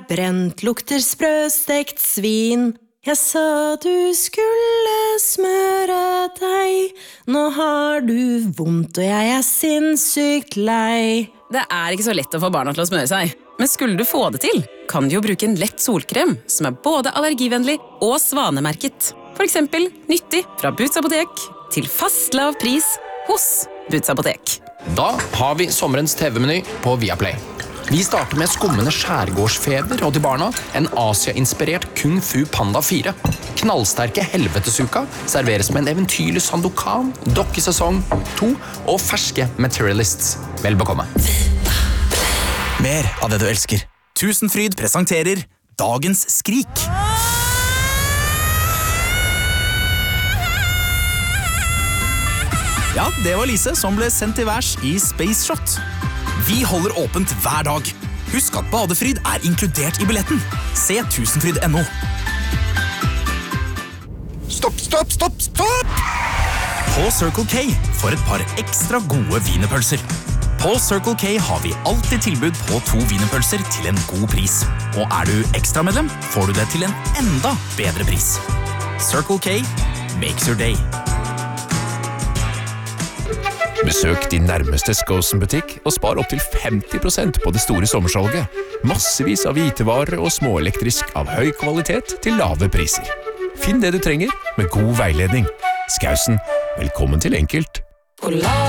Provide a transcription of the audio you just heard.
brent, lukter sprøstekt svin. Jeg sa du skulle smøre deg. Nå har du vondt, og jeg sinnssykt lei. Det ikke så lett å få barna til å smøre seg. Men skulle du få det til, kan du jo bruke en lett solkrem som både allergivennlig og svanemerket. For eksempel nyttig fra Boots Apotek til fast lav pris hos Boots Apotek. Da har vi sommerens TV-meny på Viaplay. Vi starter med skummende skjærgårdsfeber og til barna en Asia-inspirert Kung Fu Panda 4. Knallsterke helvetesuka serveres med en eventyrlig Sandokan, dokkesesong 2 og ferske Materialists. Vel bekomme. Mer av det du elsker. Tusenfryd presenterer Dagens Skrik. Ja, det var Lise som ble sendt til værs i Space Shot. Vi holder åpent hver dag. Husk at badefryd inkludert i billetten. Se tusenfryd.no. Stopp! På Circle K for et par ekstra gode wienerpølser. På Circle K har vi alltid tilbud på 2 wienerpølser til en god pris. Og du ekstramedlem, får du det til en enda bedre pris. Circle K makes your day. Besøk din nærmeste Skosen-butikk og spar opp til 50% på det store sommersalget. Massevis av hvitevarer og småelektrisk av høy kvalitet til lave priser. Finn det du trenger med god veiledning. Skausen, velkommen til enkelt.